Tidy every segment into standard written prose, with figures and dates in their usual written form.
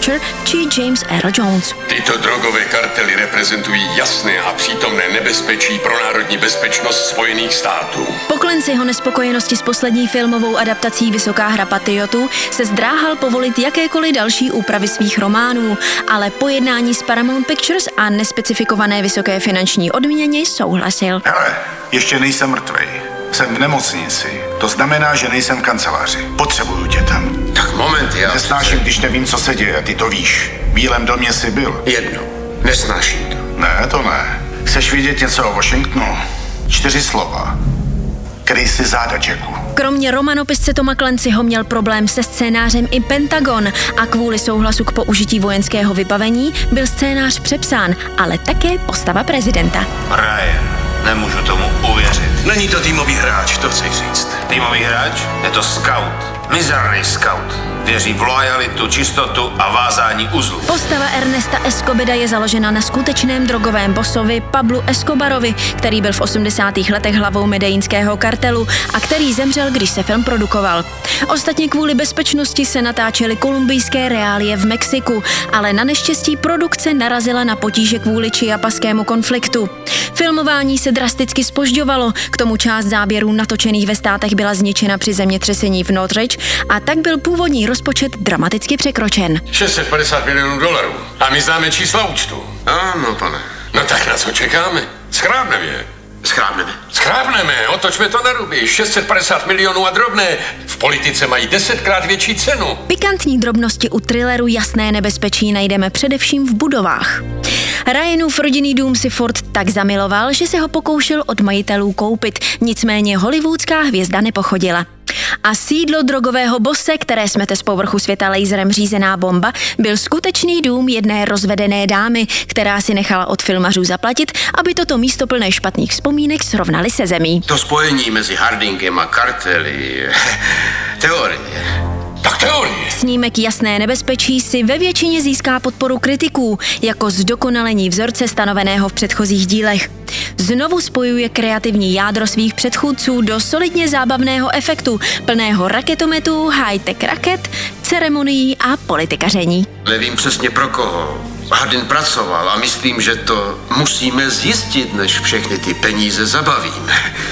Fletcher či James Earl Jones. Tyto drogové kartely reprezentují jasné a přítomné nebezpečí pro národní bezpečnost Spojených států. Poklenci jeho nespokojenosti s poslední filmovou adaptací Vysoká hra patriotů se zdráhal povolit jakékoliv další úpravy svých románů, ale po jednání s Paramount Pictures a nespecifikované vysoké finanční odměně souhlasil. Hele, ještě nejsem mrtvej. Jsem v nemocnici. To znamená, že nejsem v kanceláři. Potřebuju tě tam. Tak moment, já... Nesnáším, když nevím, co se děje, ty to víš. V Bílém domě jsi byl. Jedno. Nesnáším to. Ne, to ne. Chceš vidět něco o Washingtonu? 4 slova. Kryj si záda, Jacku. Kromě romanopisce Toma Clancyho měl problém se scénářem i Pentagon a kvůli souhlasu k použití vojenského vybavení byl scénář přepsán, ale také postava prezidenta. Ryan, nemůžu tomu uvěřit. Není to týmový hráč, to chceš říct. Týmový hráč? Je to scout. Mizerný scout. Věří v loajalitu, čistotu a vázání uzlu. Postava Ernesta Escobeda je založena na skutečném drogovém bosovi Pablu Escobarovi, který byl v 80. letech hlavou medellínského kartelu a který zemřel, když se film produkoval. Ostatně kvůli bezpečnosti se natáčely kolumbijské reálie v Mexiku, ale na neštěstí produkce narazila na potíže kvůli chiapaskému konfliktu. Filmování se drasticky zpožďovalo, k tomu část záběrů natočených ve státech byla zničena při zemětřesení v Northridge a tak byl původní rozpočet dramaticky překročen. $650 milionů. A my známe čísla účtu. Ano, pane. No tak na co čekáme? Schrábneme je. Schrábneme, otočme to na ruby. 650 milionů a drobné. V politice mají 10krát větší cenu. Pikantní drobnosti u thrilleru Jasné nebezpečí najdeme především v budovách. Ryanův rodinný dům si Ford tak zamiloval, že se ho pokoušel od majitelů koupit, nicméně hollywoodská hvězda nepochodila. A sídlo drogového bose, které smete z povrchu světa laserem řízená bomba, byl skutečný dům jedné rozvedené dámy, která si nechala od filmařů zaplatit, aby toto místo plné špatných vzpomínek srovnali se zemí. To spojení mezi Hardingem a kartely... teorie. Tak teorie. Snímek Jasné nebezpečí si ve většině získá podporu kritiků jako zdokonalení vzorce stanoveného v předchozích dílech. Znovu spojuje kreativní jádro svých předchůdců do solidně zábavného efektu, plného raketometů, high-tech raket, ceremonií a politikaření. Nevím přesně pro koho. Hardin pracoval a myslím, že to musíme zjistit, než všechny ty peníze zabavíme.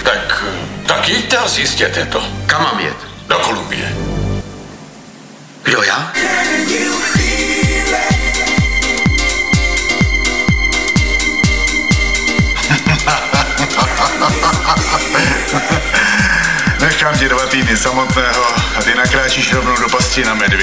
Tak jděte a zjistěte to. Kam mám jet? Do Kolumbie. Kdo já? Nechám tě 2 týdny samotného a ty nakráčíš rovnou do pasti na medvěda.